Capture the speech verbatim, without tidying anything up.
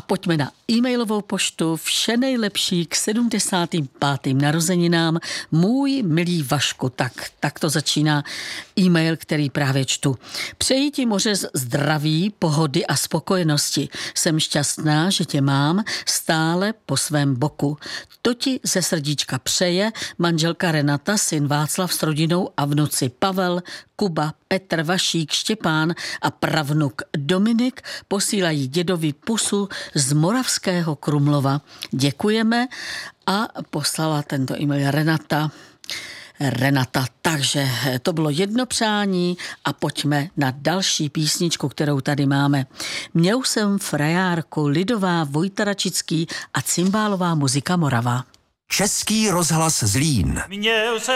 pojďme na e-mailovou poštu. Vše nejlepší k sedmdesátým pátým narozeninám. Můj milý Vašku. Tak, tak to začíná e-mail, který právě čtu. Přeji ti moře zdraví, pohody a spokojenosti. Jsem šťastná, že tě mám stále po svém boku. To ti ze srdíčka přeje manželka Renata, syn Václav s rodinou a vnuci Pavel, Kuba, Petr, Vašík, Štěpán a pravnuk Dominik posílají dědovi pusu z Moravského Krumlova. Děkujeme a poslala tento e-mail Renata. Renata, takže to bylo jedno přání a pojďme na další písničku, kterou tady máme. Měl jsem frajárku, lidová, Vojta Račický a cymbálová muzika Morava. Český rozhlas Zlín. Měl jsem